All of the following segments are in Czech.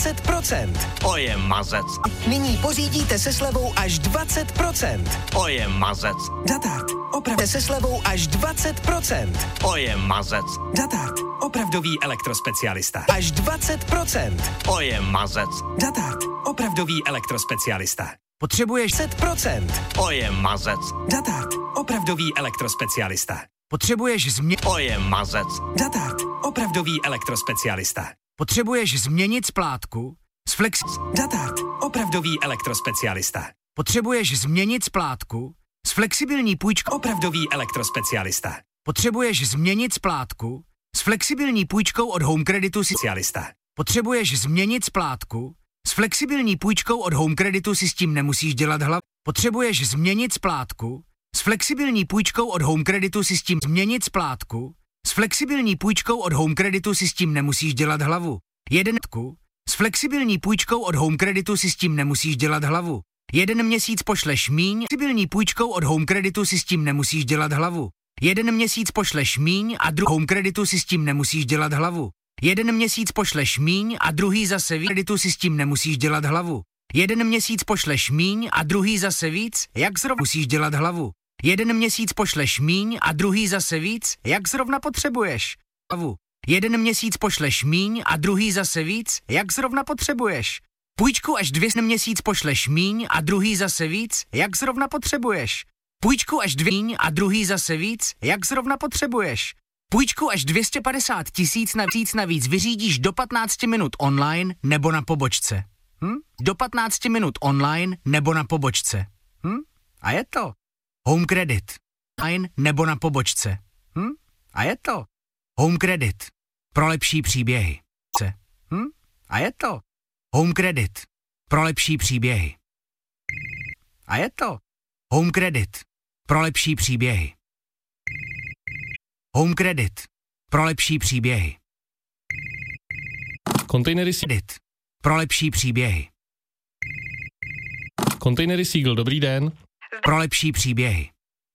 20%. To je mazec. Nyní pořídíte se slevou až 20%. To je mazec. Datard. Opravdu se slevou až 20%. To je mazec. Datard. Opravdový elektrospecialista. Až 20%. To je mazec. Datard. Opravdový elektrospecialista. Potřebuješ 10%. To je mazec. Datard. Opravdový elektrospecialista. Potřebuješ To je mazec. Datard. Opravdový elektrospecialista. Potřebuješ změnit splátku s Datard. Opravdový elektrospecialista. Potřebuješ změnit splátku s flexibilní půjčkou. Opravdový elektrospecialista. Potřebuješ změnit splátku s flexibilní půjčkou od Home Creditu specialista. Potřebuješ změnit splátku s flexibilní půjčkou od Home Creditu, si s tím nemusíš dělat hlavu. Potřebuješ změnit splátku s flexibilní půjčkou od Home Creditu, si s tím změnit splátku s flexibilní půjčkou od Home Creditu, si s tím nemusíš dělat hlavu. S flexibilní půjčkou od Home Creditu, si s tím nemusíš dělat hlavu. 1 měsíc pošleš míň, flexibilní půjčkou od Home Creditu, si s tím nemusíš dělat hlavu. 1 měsíc pošleš míň a druhý Home Creditu, si s tím nemusíš dělat hlavu. 1 měsíc pošleš míň a druhý zase víc, kreditu, si s tím nemusíš dělat hlavu. 1 měsíc pošleš míň a druhý zase víc, jak zrovna musíš dělat hlavu. 1 měsíc pošleš míň a druhý zase víc, jak zrovna potřebuješ. Hlavu. 1 měsíc pošleš míň a druhý zase víc, jak zrovna potřebuješ. Půjčku až 200 měsíc pošleš míň a druhý zase víc, jak zrovna potřebuješ. Půjčku až 2 míň a druhý zase víc, jak zrovna potřebuješ. Půjčku až 250 000 navíc vyřídíš do 15 minut online nebo na pobočce. Do 15 minut online nebo na pobočce. A je to. Home Credit. Online nebo na pobočce. A je to. Home Credit. Pro lepší příběhy. A je to. Home Credit. Pro lepší příběhy. A je to. Home Credit. Pro lepší příběhy. Home Credit. Pro lepší příběhy. Kontejnery Pro lepší příběhy. Kontejnery Seagull, dobrý den. Pro lepší příběhy.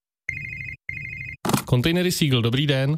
Kontejnery Seagull, dobrý den.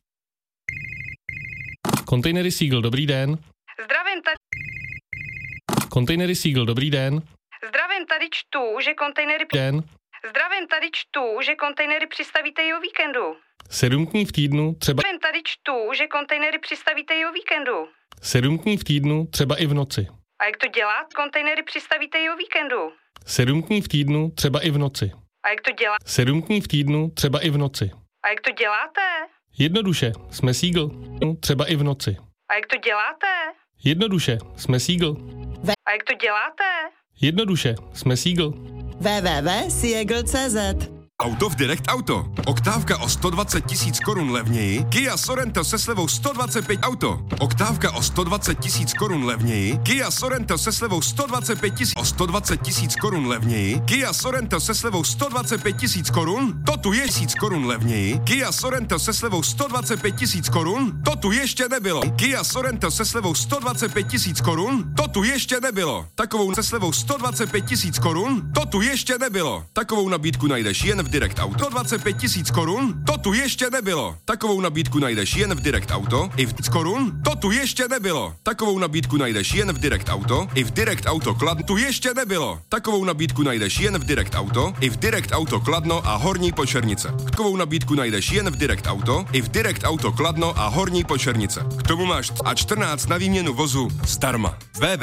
Kontejnery Seagull, dobrý den. Zdravím tady. Kontejnery Seagull, dobrý den. Zdravím, tady čtu, že kontejnery... Den. Zdravím, tady čtu, že kontejnery přistavíte i o víkendu. 7 dní v týdnu, třeba... Zdravím, tady čtu, že kontejnery přistavíte i o víkendu. 7 dní v týdnu, třeba i v noci. A jak to dělá? Kontejnery přistavíte i o víkendu. 7 dní v týdnu, třeba i v noci. A jak to dělá? 7 dní v týdnu, třeba i v noci. A jak to děláte? Jednoduše, jsme Seagull, třeba i v noci. A jak to děláte? Jednoduše, jsme Seagull. A jak to děláte? Jednoduše, jsme Seagull. www.seagull.cz. Auto v Direct Auto. Oktávka o 120 000 korun levněji. Kia Sorento se slevou 125 auto. Oktávka o 120 000 korun levněji. Kia Sorento se slevou 125 000 o 120 000 korun levněji. Kia Sorento se slevou 125 000 korun. To tu je 1000 korun levněji. Kia Sorento se slevou 125 000 korun. To tu ještě nebylo. Kia Sorento se slevou 125 000 korun. To tu ještě nebylo. Takovou se slevou 125 000 korun. To tu ještě nebylo. Takovou nabídku najdeš jen v Direct Auto. 125 000 korun, to tu ještě nebylo. Takovou nabídku najdeš jen v Direct Auto. I v korun, to tu ještě nebylo. Takovou nabídku najdeš jen v Direct Auto. I v Direct Auto Kladno, tu ještě nebylo. Takovou nabídku najdeš jen v Direct Auto. I v Direct Auto Kladno a Horní Počernice. Takovou nabídku najdeš jen v Direct Auto. I v Direct Auto Kladno a Horní Počernice. K tomu máš a 14 na výměnu vozu zdarma.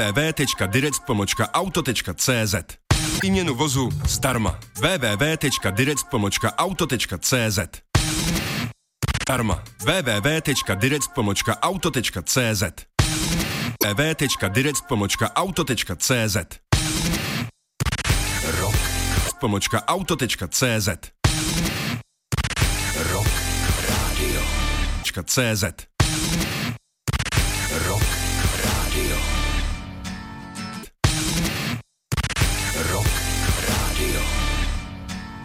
www.direct.auto.cz. Výměnu vozu zdarma. www.direct.auto.cz. Zdarma. www.direct.auto.cz. www.direct.auto.cz. Rock.auto.cz. Rock Radio. CZ.